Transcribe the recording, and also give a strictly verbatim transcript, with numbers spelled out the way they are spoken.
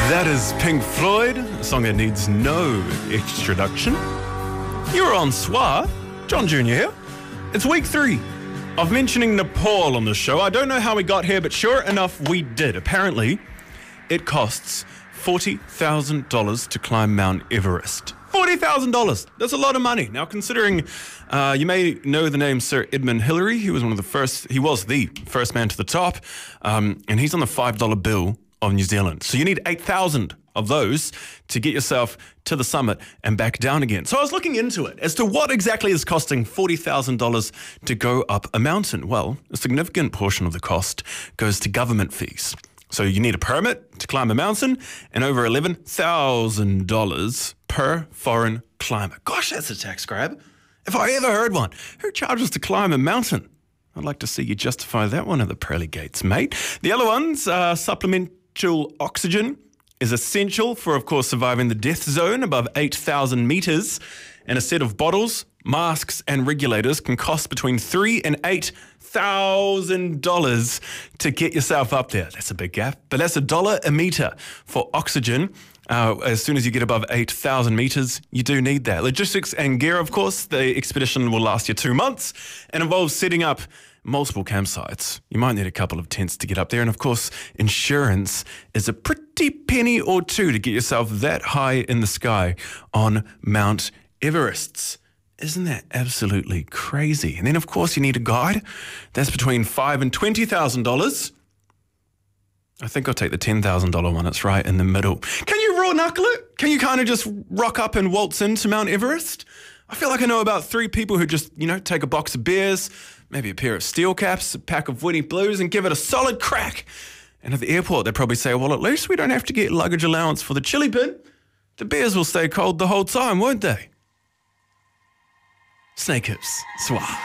That is Pink Floyd, a song that needs no introduction. You're on S W A. John Junior here. It's week three of mentioning Nepal on the show. I don't know how we got here, but sure enough, we did. Apparently, it costs forty thousand dollars to climb Mount Everest. forty thousand dollars. That's a lot of money. Now, considering uh, you may know the name Sir Edmund Hillary, he was one of the first, he was the first man to the top, um, and he's on the five dollar bill of New Zealand. So you need eight thousand of those to get yourself to the summit and back down again. So I was looking into it as to what exactly is costing forty thousand dollars to go up a mountain. Well, a significant portion of the cost goes to government fees. So you need a permit to climb a mountain and over eleven thousand dollars per foreign climber. Gosh, that's a tax grab. If I ever heard one. Who charges to climb a mountain? I'd like to see you justify that one at the pearly gates, mate. The other ones, uh, supplemental oxygen is essential for, of course, surviving the death zone above eight thousand meters. And a set of bottles, masks, and regulators can cost between three and eight thousand dollars to get yourself up there. That's a big gap, but that's a dollar a meter for oxygen. Uh, as soon as you get above eight thousand meters, you do need that. Logistics and gear, of course. The expedition will last you two months and involves setting up multiple campsites. You might need a couple of tents to get up there. And of course, insurance is a pretty penny or two to get yourself that high in the sky on Mount Everest. Isn't that absolutely crazy? And then, of course, you need a guide. That's between five thousand dollars and twenty thousand dollars. I think I'll take the ten thousand dollars one. It's right in the middle. Can you raw knuckle it? Can you kind of just rock up and waltz into Mount Everest? I feel like I know about three people who just, you know, take a box of beers, maybe a pair of steel caps, a pack of Winnie Blues, and give it a solid crack. And at the airport, they'd probably say, well, at least we don't have to get luggage allowance for the chili bin. The beers will stay cold the whole time, won't they? Snake hips, S W A.